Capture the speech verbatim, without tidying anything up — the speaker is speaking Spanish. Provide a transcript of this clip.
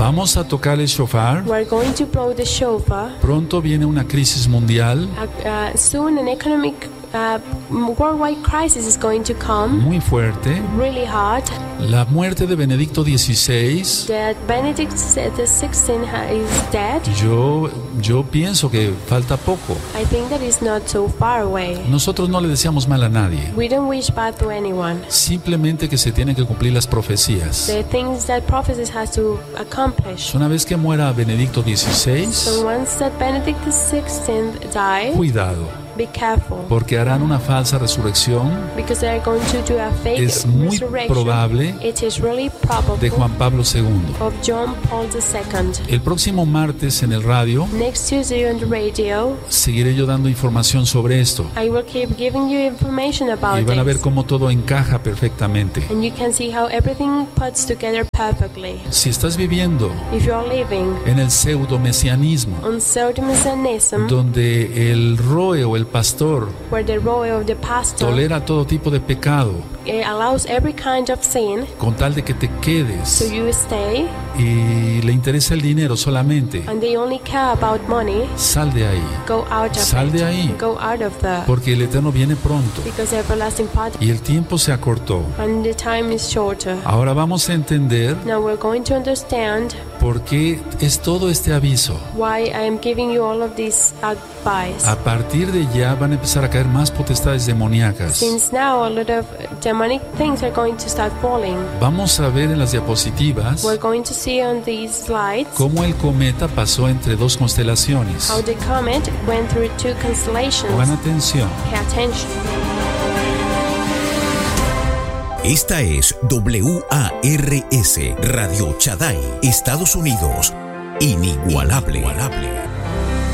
Vamos a tocar el shofar. We're going to blow the shofar. Pronto viene una crisis mundial. Uh, uh, soon an economic uh, worldwide crisis is going to come. Muy fuerte. Really hard. La muerte de Benedicto dieciséis. That Benedict the sixteenth is dead. Yo, yo pienso que falta poco. I think that is not so far away. Nosotros no le deseamos mal a nadie. We don't wish bad to anyone. Simplemente que se tienen que cumplir las profecías. The things that prophecies has to accomplish. Una vez que muera Benedicto dieciséis, So once that Benedict the sixteenth die, cuidado. be careful. Porque harán una falsa resurrección. Because they are going to do a fake Es muy resurrection. probable It is really probable de Juan Pablo segundo. of John Paul the Second. El próximo martes en el radio Next Tuesday on the radio, seguiré yo dando información sobre esto. I will keep giving you information about Y van a ver this. cómo todo encaja perfectamente. And you can see how everything puts together perfectly. Si estás viviendo If you are living en el pseudo-mesianismo, on pseudo-messianism, donde el roe o el pastor where the role of the pastor tolera todo tipo de pecado eh, allows every kind of sin, con tal de que te so quedes you stay, y le interesa el dinero solamente, and they only care about money, sal de ahí, go out of Sal it. de ahí. Go out of there. porque el Eterno viene pronto Because everlasting part y el tiempo se acortó. and the time is shorter. Ahora vamos a entender Now we're going to understand por qué es todo este aviso. why I am giving you all of this advice. A partir de ya van a empezar a caer más potestades demoníacas. Since now a lot of demonic things are going to start falling. Vamos a ver en las diapositivas We're going to see on these slides cómo el cometa pasó entre dos constelaciones. how the comet went through two Pongan constellations. atención. Pay attention. Esta es W A R S, Radio Shaddai, Estados Unidos. Inigualable. Inigualable.